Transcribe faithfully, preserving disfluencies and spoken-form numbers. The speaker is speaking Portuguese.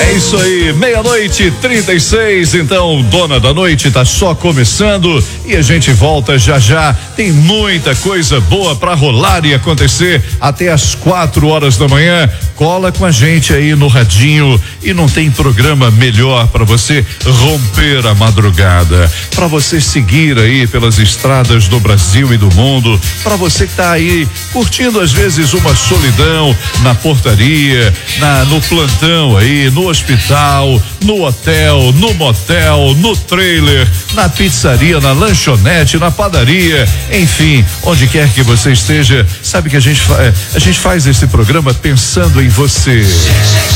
É isso aí, meia-noite, trinta e seis. Então, Dona da Noite tá só começando e a gente volta já já. Tem muita coisa boa pra rolar e acontecer até as quatro horas da manhã. Cola com a gente aí no radinho e não tem programa melhor para você romper a madrugada, para você seguir aí pelas estradas do Brasil e do mundo, para você que tá aí curtindo às vezes uma solidão na portaria, na no plantão aí, no hospital, no hotel, no motel, no trailer, na pizzaria, na lanchonete, na padaria, enfim, onde quer que você esteja, sabe que a gente fa- a gente faz esse programa pensando em você.